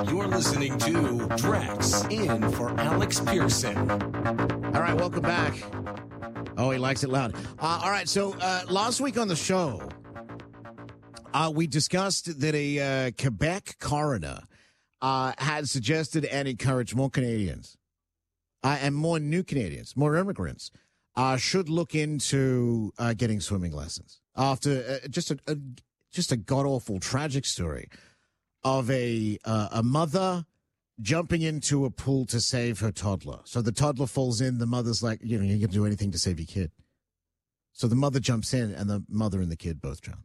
You're listening to Drax in for Alex Pearson. All right, welcome back. Oh, he likes it loud. All right, so last week on the show, we discussed that a Quebec coroner had suggested and encouraged more Canadians and more new Canadians, more immigrants, should look into getting swimming lessons after just a god-awful tragic story of a mother jumping into a pool to save her toddler. So the toddler falls in. The mother's like, you can do anything to save your kid. So the mother jumps in, and the mother and the kid both drown.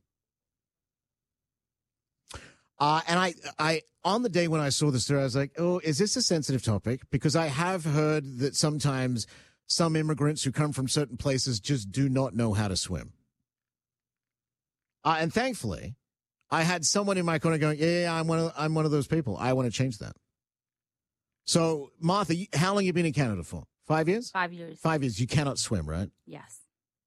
And I on the day when I saw the story, I was like, oh, is this a sensitive topic? Because I have heard that sometimes some immigrants who come from certain places just do not know how to swim. And thankfully, I had someone in my corner going, yeah, I'm one of those people. I want to change that. So, Martha, how long have you been in Canada for? 5 years? 5 years. 5 years. You cannot swim, right? Yes.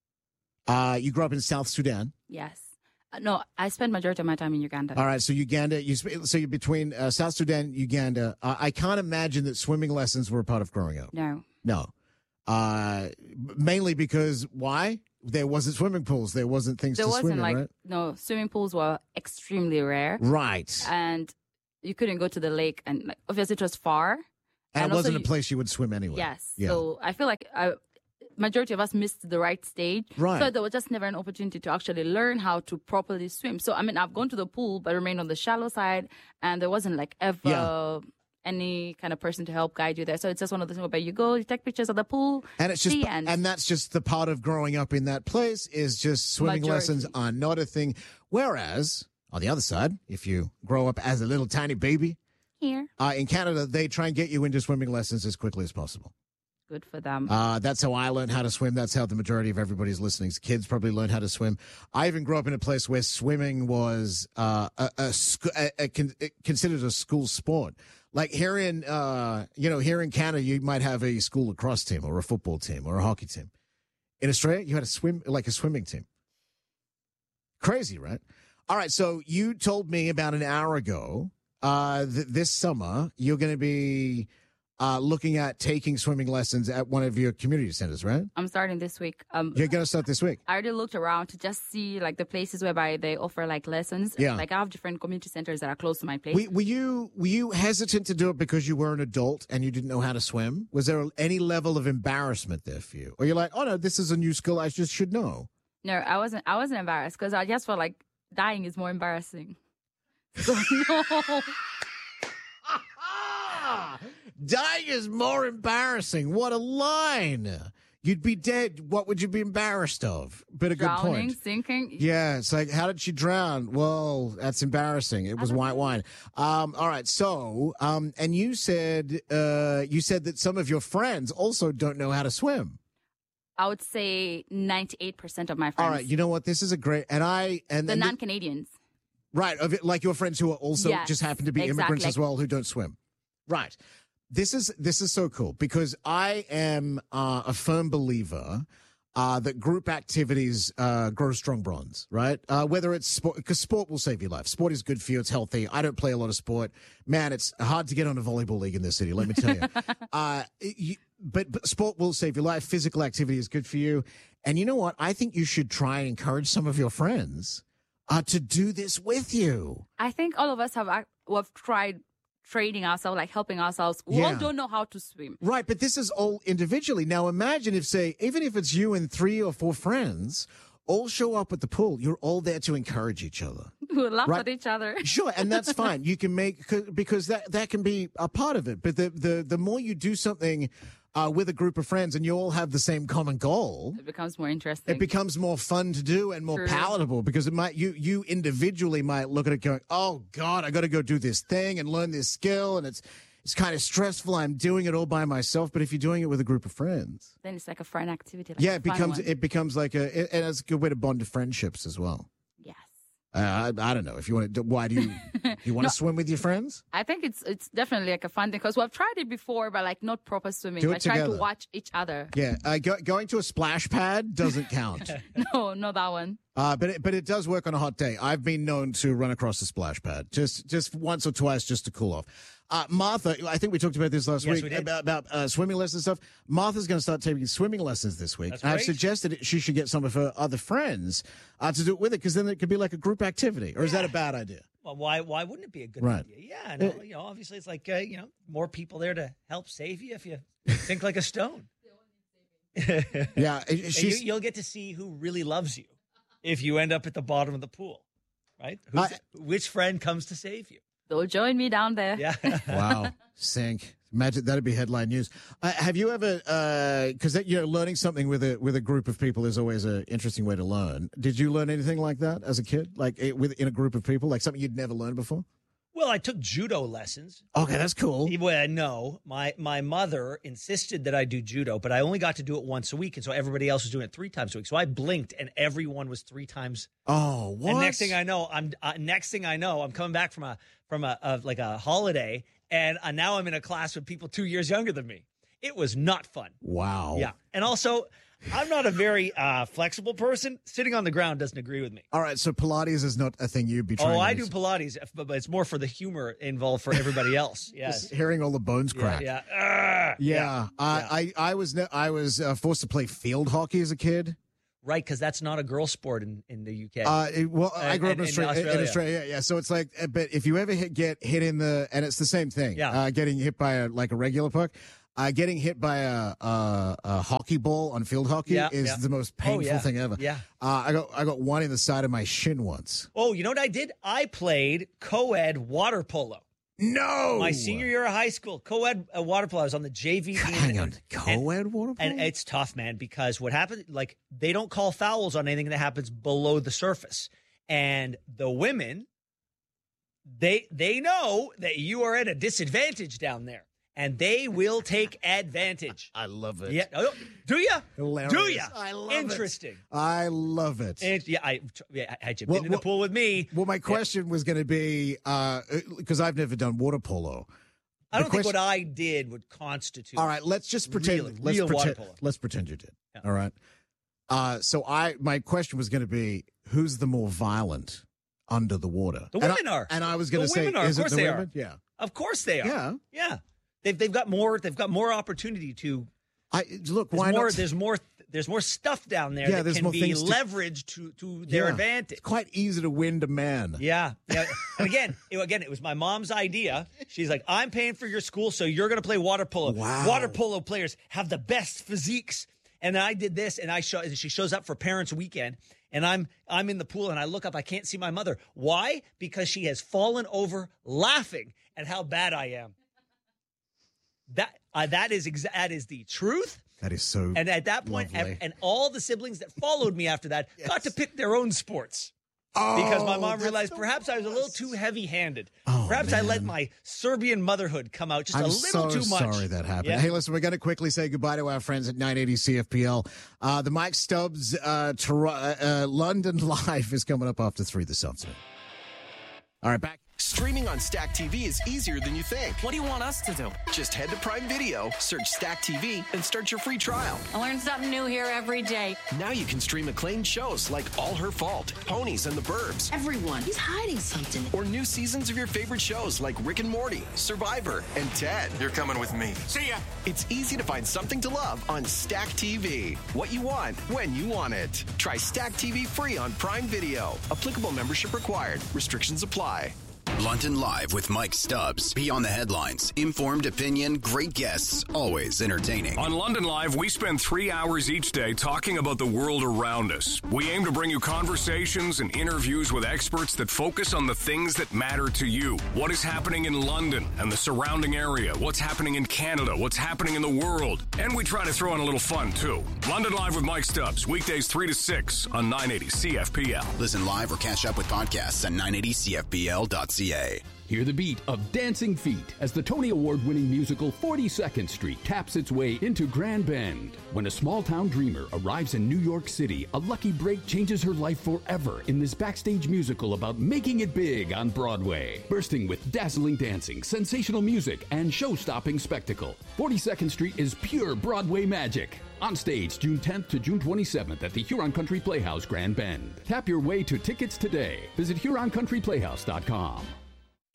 You grew up in South Sudan? Yes. No, I spent majority of my time in Uganda. All right, so Uganda, so you're between South Sudan, Uganda. I can't imagine that swimming lessons were a part of growing up. No. No. Mainly because, why? There wasn't swimming pools. There wasn't things to swim in, right? No, swimming pools were extremely rare. Right. And you couldn't go to the lake. And obviously it was far. And it wasn't a place you would swim anyway. Yes. Yeah. So I feel like majority of us missed the right stage. Right. So there was just never an opportunity to actually learn how to properly swim. So, I've gone to the pool, but remained on the shallow side. And there wasn't ever any kind of person to help guide you there. So it's just one of those things where you go, you take pictures of the pool. And it's just, and that's just the part of growing up in that place is just swimming lessons are not a thing. Whereas on the other side, if you grow up as a little tiny baby here in Canada, they try and get you into swimming lessons as quickly as possible. Good for them. That's how I learned how to swim. That's how the majority of everybody's listening's kids probably learned how to swim. I even grew up in a place where swimming was considered a school sport. Like here in Canada, you might have a school lacrosse team or a football team or a hockey team. In Australia, you had a swimming team. Crazy, right? All right. So you told me about an hour ago that this summer you're going to be looking at taking swimming lessons at one of your community centers, right? I'm starting this week. You're going to start this week? I already looked around to just see the places whereby they offer lessons. Yeah. I have different community centers that are close to my place. Were you hesitant to do it because you were an adult and you didn't know how to swim? Was there any level of embarrassment there for you? Or you're like, oh no, this is a new skill, I just should know? No, I wasn't embarrassed because I just felt like dying is more embarrassing. So no. Dying is more embarrassing. What a line. You'd be dead. What would you be embarrassed of? But a good point. Drowning, sinking. Yeah, it's like, how did she drown? Well, that's embarrassing. It was white wine. All right. So, and you said that some of your friends also don't know how to swim. I would say 98% of my friends. All right. You know what? This is a great, and the non-Canadians. Right. Of it, like your friends who are also just happen to be immigrants as well who don't swim. Right. This is so cool because I am a firm believer that group activities grow strong bonds, right? Whether it's sport, because sport will save your life. Sport is good for you. It's healthy. I don't play a lot of sport. Man, it's hard to get on a volleyball league in this city, let me tell you. But sport will save your life. Physical activity is good for you. And you know what? I think you should try and encourage some of your friends to do this with you. I think all of us have tried training ourselves, helping ourselves. We all don't know how to swim. Right, but this is all individually. Now imagine if, say, even if it's you and 3 or 4 friends all show up at the pool, you're all there to encourage each other. We'll laugh at each other. Sure, and that's fine. You can because that can be a part of it. But the more you do something with a group of friends and you all have the same common goal, it becomes more interesting. It becomes more fun to do and more palatable because it might you individually might look at it going, oh God, I got to go do this thing and learn this skill, and it's kind of stressful. I'm doing it all by myself. But if you're doing it with a group of friends, then it's like a fun activity. It becomes like and it's a good way to bond to friendships as well. Yes. I don't know if you want to. Why do you want to swim with your friends? I think it's definitely a fun thing because we've tried it before, but not proper swimming. Do it I tried together. to watch each other. Yeah, going to a splash pad doesn't count. No, not that one. But it does work on a hot day. I've been known to run across the splash pad just once or twice just to cool off. Martha, I think we talked about this last Yes, week we did. about swimming lessons and stuff. Martha's going to start taking swimming lessons this week. That's And I've great. suggested she should get some of her other friends to do it with her, because then it could be like a group activity. Or is that a bad idea? Well, why wouldn't it be a good Right. idea? Yeah, no, obviously it's like, more people there to help save you if you think like a stone. Yeah, And she's. you'll get to see who really loves you if you end up at the bottom of the pool, right? Which friend comes to save you? They'll join me down there. Yeah. Wow, sink. Imagine that'd be headline news. Have you ever? Because learning something with a group of people is always an interesting way to learn. Did you learn anything like that as a kid, like in a group of people, like something you'd never learned before? Well, I took judo lessons. Okay, that's cool. Well, no, my mother insisted that I do judo, but I only got to do it once a week, and so everybody else was doing it 3 times a week. So I blinked, and everyone was 3 times. Oh, what? And next thing I know, I'm coming back from a holiday, and now I'm in a class with people 2 years younger than me. It was not fun. Wow. Yeah, and also, I'm not a very flexible person. Sitting on the ground doesn't agree with me. All right, so Pilates is not a thing you'd be trying. Oh, I do Pilates, but it's more for the humor involved for everybody else. Yes. Just hearing all the bones crack. Yeah. I was forced to play field hockey as a kid. Right, because that's not a girl sport in the UK. I grew up in in Australia. Yeah, so it's like, but if you ever get hit in the, and it's the same thing. Yeah. Getting hit by a regular puck. Getting hit by a hockey ball on field hockey is the most painful thing ever. Yeah. I got one in the side of my shin once. Oh, you know what I did? I played co-ed water polo. No, My senior year of high school, co-ed water polo. I was on the JV team. Hang on, co-ed water polo? And it's tough, man, because what happened, like, they don't call fouls on anything that happens below the surface. And the women, they know that you are at a disadvantage down there. And they will take advantage. I love it. Yeah. Oh, do you? Hilarious. Do you? I love Interesting. I love it. Had you been in the pool with me? Well, my question was going to be, because I've never done water polo. I don't think what I did would constitute. All right, let's just pretend. Real water polo. Let's pretend you did. Yeah. All right. So my question was going to be, who's the more violent under the water? The women are. And I was going to say, women are. is Of course it the they women? are. Yeah. Of course they are. Yeah. Yeah. They've got more opportunity to. Look. Why not? There's more stuff down there that there's can more be things leveraged to their advantage. It's quite easy to win to man. Yeah. And again, it was my mom's idea. She's like, I'm paying for your school, so you're going to play water polo. Wow. Water polo players have the best physiques. And I did this, and she shows up for Parents' Weekend, and I'm in the pool, and I look up. I can't see my mother. Why? Because she has fallen over laughing at how bad I am. That is the truth. That is so. And at that point, lovely. and all the siblings that followed me after that got to pick their own sports. Oh, Because my mom that's realized the perhaps I was a little worst. too heavy-handed. Oh, perhaps I let man. my Serbian motherhood come out just I'm a little so too much. sorry that happened. Yeah. Hey, listen, we're going to quickly say goodbye to our friends at 980 CFPL. The Mike Stubbs London Live is coming up after 3 this afternoon. All right, back. Streaming on Stack TV is easier than you think. What do you want us to do? Just head to Prime Video, search Stack TV, and start your free trial. I learn something new here every day. Now you can stream acclaimed shows like All Her Fault, Ponies and the Burbs, Everyone is hiding something. or new seasons of your favorite shows like Rick and Morty, Survivor, and Ted. You're coming with me. See ya. It's easy to find something to love on Stack TV. What you want, when you want it. Try Stack TV free on Prime Video. Applicable membership required. Restrictions apply. London Live with Mike Stubbs. Beyond the headlines. Informed opinion, great guests, always entertaining. On London Live, we spend 3 hours each day talking about the world around us. We aim to bring you conversations and interviews with experts that focus on the things that matter to you. What is happening in London and the surrounding area? What's happening in Canada? What's happening in the world? And we try to throw in a little fun, too. London Live with Mike Stubbs, weekdays 3 to 6 on 980 CFPL. Listen live or catch up with podcasts at 980CFPL.ca. Hear the beat of Dancing Feet as the Tony Award-winning musical 42nd Street taps its way into Grand Bend. When a small-town dreamer arrives in New York City, a lucky break changes her life forever in this backstage musical about making it big on Broadway. Bursting with dazzling dancing, sensational music, and show-stopping spectacle, 42nd Street is pure Broadway magic. On stage June 10th to June 27th at the Huron Country Playhouse, Grand Bend. Tap your way to tickets today. Visit HuronCountryPlayhouse.com.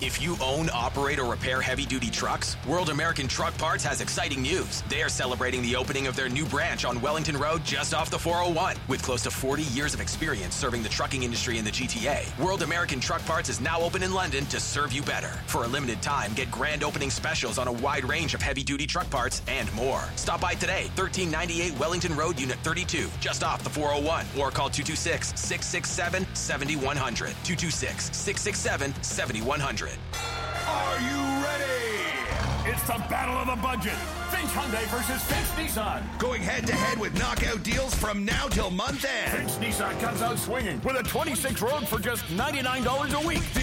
If you own, operate, or repair heavy-duty trucks, World American Truck Parts has exciting news. They are celebrating the opening of their new branch on Wellington Road just off the 401. With close to 40 years of experience serving the trucking industry in the GTA, World American Truck Parts is now open in London to serve you better. For a limited time, get grand opening specials on a wide range of heavy-duty truck parts and more. Stop by today, 1398 Wellington Road, Unit 32, just off the 401, or call 226-667-7100. 226-667-7100. Are you ready? It's the battle of the budget. Finch Hyundai versus Finch Nissan. Going head-to-head with knockout deals from now till month end. Finch Nissan comes out swinging with a 26 Rogue for just $99 a week. The